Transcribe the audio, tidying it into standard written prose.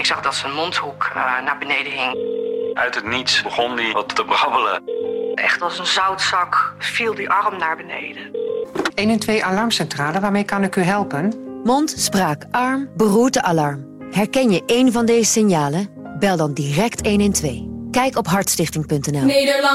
zag dat zijn mondhoek naar beneden hing. Uit het niets begon hij wat te brabbelen. Echt als een zoutzak viel die arm naar beneden. 112 alarmcentrale, waarmee kan ik u helpen? Mond, spraak, arm, beroerte-alarm. Herken je één van deze signalen? Bel dan direct 112. Kijk op hartstichting.nl.